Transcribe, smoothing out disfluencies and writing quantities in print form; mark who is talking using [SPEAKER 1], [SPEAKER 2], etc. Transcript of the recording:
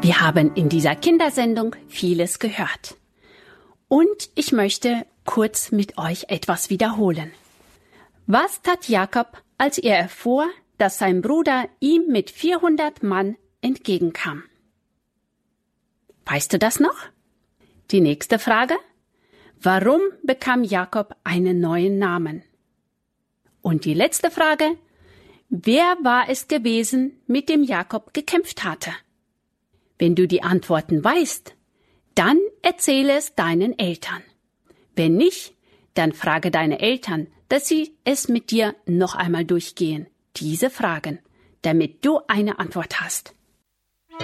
[SPEAKER 1] Wir haben in dieser Kindersendung vieles gehört. Und ich möchte kurz mit euch etwas wiederholen. Was tat Jakob, als er erfuhr, dass sein Bruder ihm mit 400 Mann entgegenkam? Weißt du das noch? Die nächste Frage. Warum bekam Jakob einen neuen Namen? Und die letzte Frage. Wer war es gewesen, mit dem Jakob gekämpft hatte? Wenn du die Antworten weißt, dann erzähle es deinen Eltern. Wenn nicht, dann frage deine Eltern, dass sie es mit dir noch einmal durchgehen, diese Fragen, damit du eine Antwort hast.